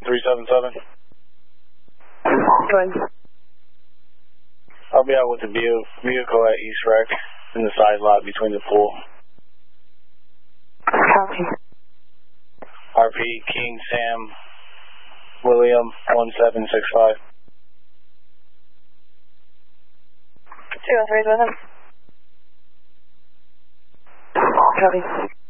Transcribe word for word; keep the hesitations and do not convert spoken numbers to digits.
three seven seven. Go ahead. I'll be out with the vehicle at East Rec in the side lot between the pool. Copy. R P King Sam William one seven six five. two oh three is with him. Copy.